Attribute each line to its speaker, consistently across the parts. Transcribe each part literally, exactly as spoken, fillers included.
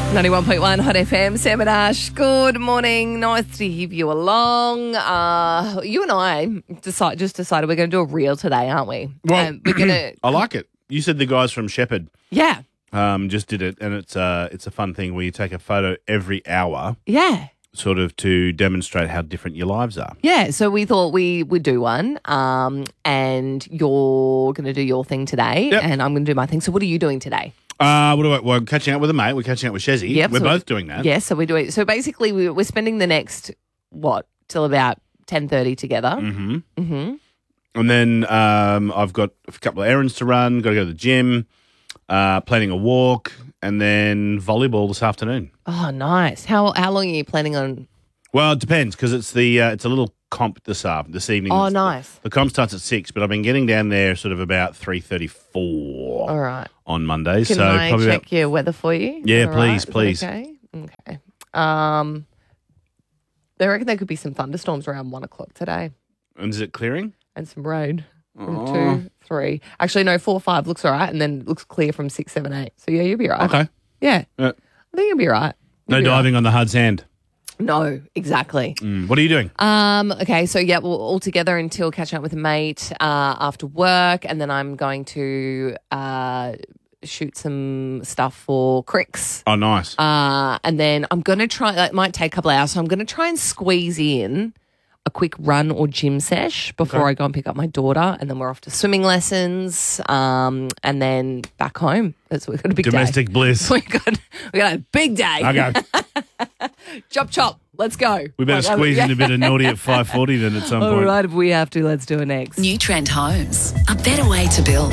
Speaker 1: ninety-one point one Hot F M, Sam and Ash. Good morning. Nice to have you along. Uh, you and I decide, just decided we're going to do a reel today, aren't we?
Speaker 2: Well,
Speaker 1: um, we're gonna,
Speaker 2: I like it. You said the guys from Shepherd
Speaker 1: yeah,
Speaker 2: um, just did it, and it's uh, it's a fun thing where you take a photo every hour,
Speaker 1: yeah,
Speaker 2: sort of to demonstrate how different your lives are.
Speaker 1: yeah. So we thought we would do one, um, and you're going to do your thing today,
Speaker 2: Yep.
Speaker 1: and I'm going to do my thing. So what are you doing today?
Speaker 2: Uh, what do I, well, we're catching up with a mate. We're catching up with Shezzy.
Speaker 1: Yep,
Speaker 2: we're
Speaker 1: so
Speaker 2: both doing that.
Speaker 1: Yeah, so we're doing. So basically, we, we're spending the next what till about ten thirty together.
Speaker 2: Mm-hmm.
Speaker 1: Mm-hmm.
Speaker 2: And then um, I've got a couple of errands to run. Got to go to the gym. Uh, planning a walk, and then volleyball this afternoon.
Speaker 1: Oh, nice. How how long are you planning on?
Speaker 2: Well, it depends because it's the uh, it's a little comp this uh, this evening.
Speaker 1: Oh,
Speaker 2: It's-
Speaker 1: nice.
Speaker 2: The comp starts at six, but I've been getting down there sort of about three thirty four.
Speaker 1: All right.
Speaker 2: On Mondays.
Speaker 1: Can
Speaker 2: so
Speaker 1: I
Speaker 2: probably
Speaker 1: check
Speaker 2: about,
Speaker 1: your weather for you?
Speaker 2: Yeah,
Speaker 1: All
Speaker 2: please,
Speaker 1: Is that
Speaker 2: please.
Speaker 1: Okay. Okay. Um, they reckon there could be some thunderstorms around one o'clock today,
Speaker 2: and is it clearing?
Speaker 1: and some rain from
Speaker 2: Oh.
Speaker 1: two, three. Actually, no, four, five looks all right, and then looks clear from six, seven, eight. So yeah, you'll be all right.
Speaker 2: Okay.
Speaker 1: Yeah,
Speaker 2: Yeah.
Speaker 1: I think you'll be all right.
Speaker 2: No
Speaker 1: You'll be all
Speaker 2: diving on the hard sand.
Speaker 1: right. No, exactly.
Speaker 2: Mm. What are you doing?
Speaker 1: Um, okay, so yeah, we'll all together until catching up with a mate uh, after work, and then I'm going to uh, shoot some stuff for Cricks.
Speaker 2: Oh, nice.
Speaker 1: Uh, and then I'm going to try, it might take a couple of hours, so I'm going to try and squeeze in a quick run or gym sesh before
Speaker 2: Okay.
Speaker 1: I go and pick up my daughter, and then we're off to swimming lessons, um, and then back home. That's we've got a big
Speaker 2: Domestic
Speaker 1: day.
Speaker 2: bliss.
Speaker 1: We got we got a big day.
Speaker 2: Okay.
Speaker 1: Chop chop. Let's go.
Speaker 2: We better
Speaker 1: Like,
Speaker 2: squeeze
Speaker 1: yeah.
Speaker 2: in a bit of naughty at five forty then at some
Speaker 1: All
Speaker 2: point.
Speaker 1: right, if we have to, let's do it next.
Speaker 3: New Trend Homes, a better way to build.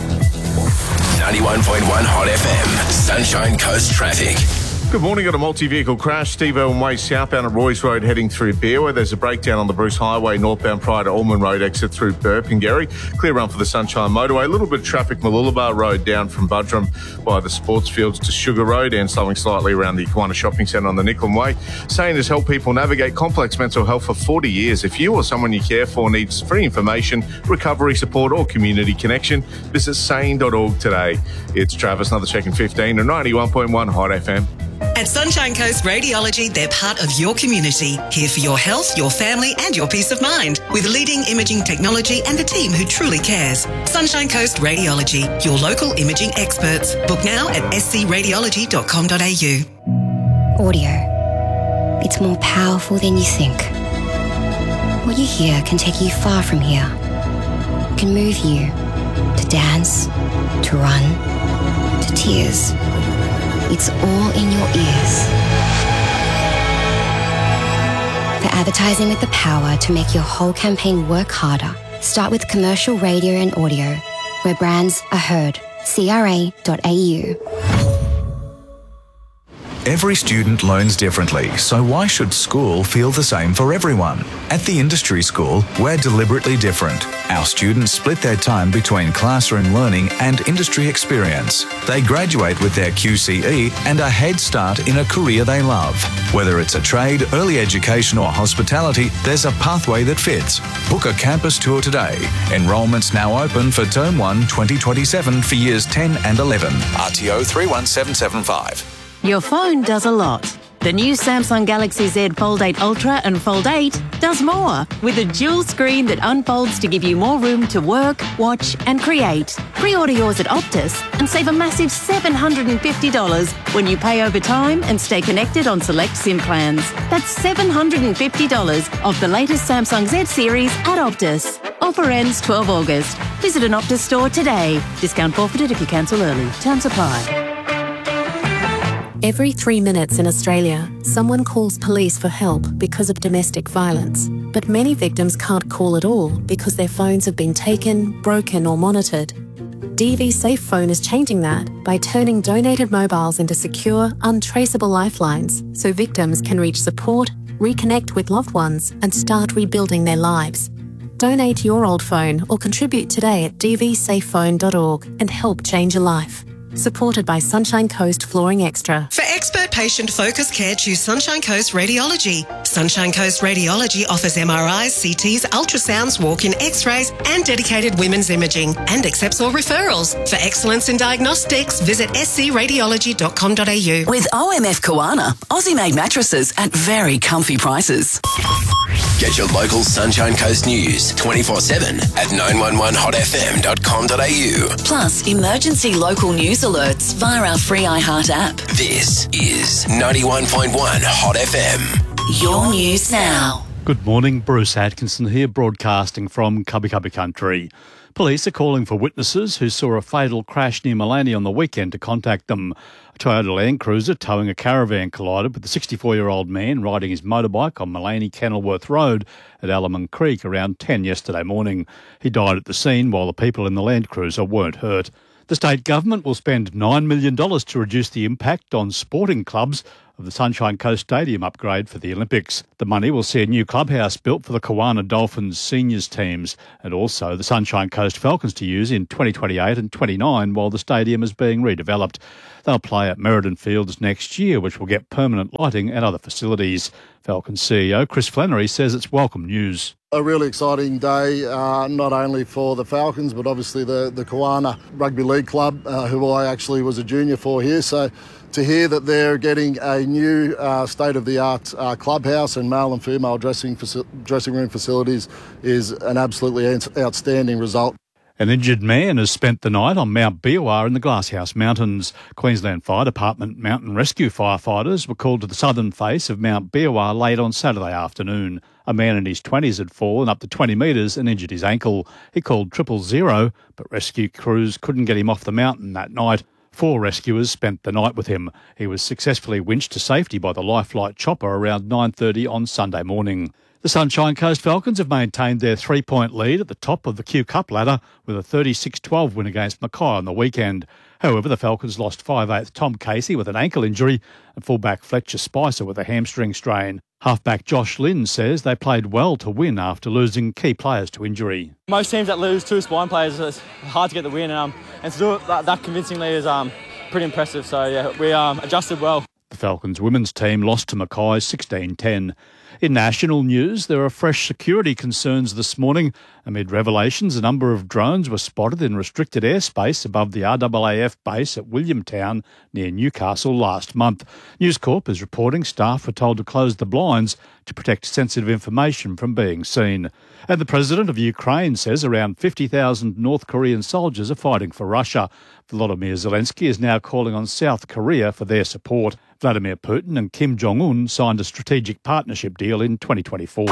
Speaker 4: ninety-one point one Hot F M, Sunshine Coast Traffic.
Speaker 5: Good morning. Got a multi-vehicle crash. Steve Irwin Way southbound at Roy's Road heading through Beerwah. There's a breakdown on the Bruce Highway northbound prior to Allman Road exit through Burpengary. Clear run for the Sunshine Motorway. A little bit of traffic Mooloolaba Road down from Budrum by the Sports Fields to Sugar Road and slowing slightly around the Kiwana Shopping Centre on the Nicholm Way. Sane has helped people navigate complex mental health for forty years. If you or someone you care for needs free information, recovery support or community connection, visit sane dot org today. It's Travis, another check in fifteen and ninety-one point one Hot F M.
Speaker 3: At Sunshine Coast Radiology, they're part of your community, here for your health, your family and your peace of mind, with leading imaging technology and a team who truly cares. Sunshine Coast Radiology, your local imaging experts. Book now at s c radiology dot com dot a u.
Speaker 6: Audio. It's more powerful than you think. What you hear can take you far from here. It can move you to dance, to run, to tears. It's all in your ears. For advertising with the power to make your whole campaign work harder, start with commercial radio and audio, where brands are heard. c r a dot a u.
Speaker 7: Every student learns differently, so why should school feel the same for everyone? At the Industry School, we're deliberately different. Our students split their time between classroom learning and industry experience. They graduate with their Q C E and a head start in a career they love. Whether it's a trade, early education or hospitality, there's a pathway that fits. Book a campus tour today. Enrolment's now open for Term one twenty twenty-seven for Years ten and eleven. R T O three one seven seven five.
Speaker 8: Your phone does a lot. The new Samsung Galaxy Z Fold eight Ultra and Fold eight does more, with a dual screen that unfolds to give you more room to work, watch and create. Pre-order yours at Optus and save a massive seven hundred fifty dollars when you pay over time and stay connected on select SIM plans. That's seven hundred fifty dollars off the latest Samsung Z series at Optus. Offer ends twelfth August. Visit an Optus store today. Discount forfeited if you cancel early. Terms apply.
Speaker 9: Every three minutes in Australia, someone calls police for help because of domestic violence. But many victims can't call at all because their phones have been taken, broken or monitored. D V Safe Phone is changing that by turning donated mobiles into secure, untraceable lifelines so victims can reach support, reconnect with loved ones and start rebuilding their lives. Donate your old phone or contribute today at d v safe phone dot org and help change a life. Supported by Sunshine Coast Flooring Extra.
Speaker 3: For expert patient focused care, choose Sunshine Coast Radiology. Sunshine Coast Radiology offers M R Is, C Ts, ultrasounds, walk-in x-rays and dedicated women's imaging and accepts all referrals. For excellence in diagnostics, visit s c radiology dot com dot a u.
Speaker 10: With O M F Koana, Aussie-made mattresses at very comfy prices.
Speaker 4: Get your local Sunshine Coast news twenty-four seven at nine one one hot f m dot com dot a u.
Speaker 10: Plus, emergency local news alerts via our free iHeart app.
Speaker 4: This is ninety-one point one Hot F M.
Speaker 10: Your news now.
Speaker 11: Good morning, Bruce Atkinson here, broadcasting from Cubby Cubby Country. Police are calling for witnesses who saw a fatal crash near Maleny on the weekend to contact them. A Toyota Land Cruiser towing a caravan collided with a sixty-four-year-old man riding his motorbike on Maleny Kenilworth Road at Alaman Creek around ten yesterday morning. He died at the scene while the people in the Land Cruiser weren't hurt. The state government will spend nine million dollars to reduce the impact on sporting clubs of the Sunshine Coast Stadium upgrade for the Olympics. The money will see a new clubhouse built for the Kawana Dolphins seniors teams and also the Sunshine Coast Falcons to use in twenty twenty-eight and twenty-nine while the stadium is being redeveloped. They'll play at Merredin Fields next year, which will get permanent lighting and other facilities. Falcons C E O Chris Flannery says it's welcome news.
Speaker 12: A really exciting day, uh, not only for the Falcons, but obviously the, the Kawana Rugby League Club, uh, who I actually was a junior for here. So to hear that they're getting a new uh, state-of-the-art uh, clubhouse and male and female dressing faci- dressing room facilities is an absolutely outstanding result.
Speaker 11: An injured man has spent the night on Mount Biawar in the Glasshouse Mountains. Queensland Fire Department mountain rescue firefighters were called to the southern face of Mount Biawar late on Saturday afternoon. A man in his twenties had fallen up to twenty metres and injured his ankle. He called triple zero, but rescue crews couldn't get him off the mountain that night. Four rescuers spent the night with him. He was successfully winched to safety by the Lifelight chopper around nine thirty on Sunday morning. The Sunshine Coast Falcons have maintained their three-point lead at the top of the Q Cup ladder with a thirty-six twelve win against Mackay on the weekend. However, the Falcons lost five eighth Tom Casey with an ankle injury and fullback Fletcher Spicer with a hamstring strain. Halfback Josh Lynn says they played well to win after losing key players to injury.
Speaker 13: Most teams that lose two spine players, it's hard to get the win, and, um, and to do it that, that convincingly is um, pretty impressive. So, yeah, we um, adjusted well.
Speaker 11: The Falcons women's team lost to Mackay sixteen ten. In national news, there are fresh security concerns this morning. Amid revelations, a number of drones were spotted in restricted airspace above the R A A F base at Williamtown near Newcastle last month. News Corp is reporting staff were told to close the blinds to protect sensitive information from being seen. And the president of Ukraine says around fifty thousand North Korean soldiers are fighting for Russia. Volodymyr Zelensky is now calling on South Korea for their support. Vladimir Putin and Kim Jong-un signed a strategic partnership deal in twenty twenty-four.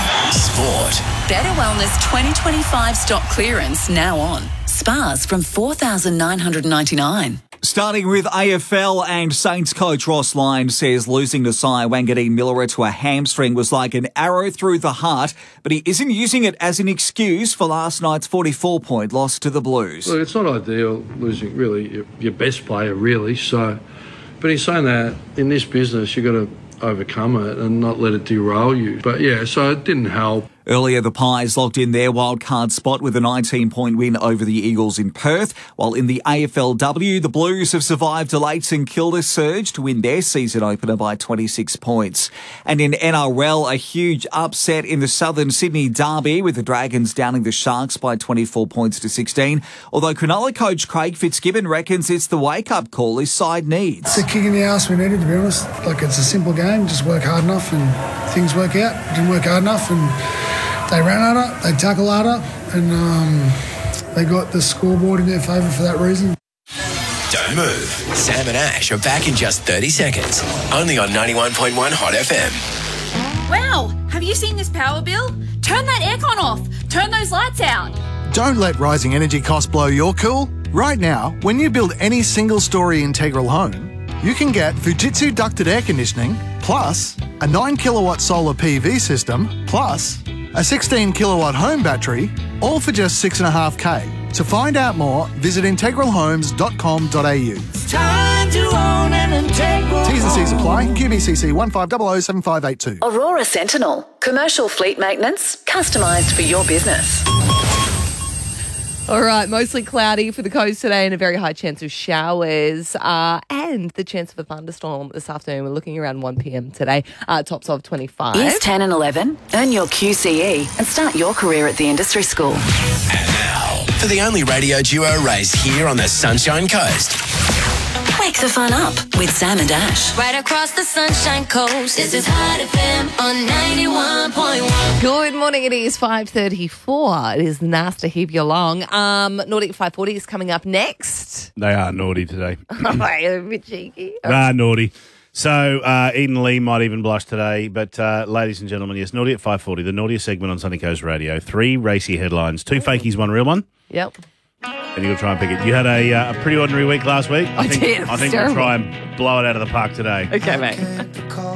Speaker 4: Sport.
Speaker 10: Better Wellness twenty twenty-five stock clearance now on. Spas from four thousand nine hundred ninety-nine dollars.
Speaker 14: Starting with A F L, and Saints coach Ross Lyon says losing to Cy Wangadeen Miller to a hamstring was like an arrow through the heart, but he isn't using it as an excuse for last night's forty-four point loss to the Blues.
Speaker 15: Look, it's not ideal losing really your, your best player, really. So, but he's saying that in this business you've got to overcome it and not let it derail you. But yeah, so it didn't help.
Speaker 14: Earlier, the Pies locked in their wildcard spot with a nineteen point win over the Eagles in Perth, while in the A F L W, the Blues have survived a late St Kilda surge to win their season opener by twenty-six points. And in N R L, a huge upset in the Southern Sydney derby with the Dragons downing the Sharks by twenty-four points to sixteen, although Cronulla coach Craig Fitzgibbon reckons it's the wake-up call his side needs.
Speaker 16: It's a kick in the arse we needed, to be honest. Like, it's a simple game, just work hard enough and things work out. Didn't work hard enough and they ran harder, they tackled harder, and um, they got the scoreboard in their favour for that reason.
Speaker 4: Don't move. Sam and Ash are back in just thirty seconds. Only on ninety-one point one Hot F M.
Speaker 17: Wow, have you seen this power bill? Turn that aircon off. Turn those lights out.
Speaker 18: Don't let rising energy costs blow your cool. Right now, when you build any single-storey integral home, you can get Fujitsu ducted air conditioning, plus a nine kilowatt solar P V system, plus a sixteen kilowatt home battery, all for just six point five K. To find out more, visit integral homes dot com dot a u.
Speaker 19: Time to own an Integral.
Speaker 18: T's and C's apply. Q B C C one five zero zero seven five eight two.
Speaker 10: Aurora Sentinel. Commercial fleet maintenance, customised for your business.
Speaker 1: All right, mostly cloudy for the coast today and a very high chance of showers uh, and the chance of a thunderstorm this afternoon. We're looking around one p.m. today, uh, tops of twenty-five.
Speaker 10: Years ten and eleven, earn your Q C E and start your career at the industry school.
Speaker 4: And now, for the only radio duo raised here on the Sunshine Coast.
Speaker 10: Wake the fun up with Sam and Ash.
Speaker 20: Right across the Sunshine Coast, this is Hot F M on ninety-one point one.
Speaker 1: Good morning, it is five thirty-four. It is nice to have you along. Um, Nordic five forty is coming up next.
Speaker 2: They are naughty today.
Speaker 1: A bit cheeky.
Speaker 2: They are naughty. So uh, Eden Lee might even blush today, but uh, ladies and gentlemen, yes, Naughty at five forty, the naughtiest segment on Sunny Coast Radio. Three racy headlines, two fakies, one real one.
Speaker 1: Yep.
Speaker 2: And you'll try and pick it. You had a, uh, a pretty ordinary week last week. I,
Speaker 1: I
Speaker 2: think,
Speaker 1: did.
Speaker 2: I think
Speaker 1: Terrible.
Speaker 2: we'll try and blow it out of the park today.
Speaker 1: Okay, mate.